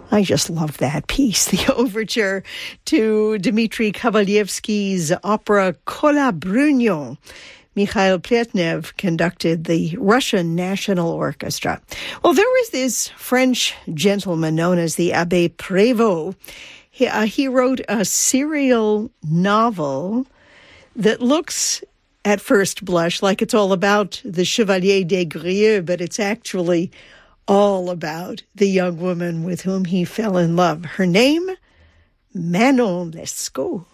I just love that piece, the overture to Dmitri Kovalyevsky's opera Kolabrunyo. Mikhail Pletnev conducted the Russian National Orchestra. Well, there was this French gentleman known as the Abbé Prévost. He wrote a serial novel that looks at first blush like it's all about the Chevalier des Grieux, but it's actually all about the young woman with whom he fell in love. Her name, Manon Lescaut.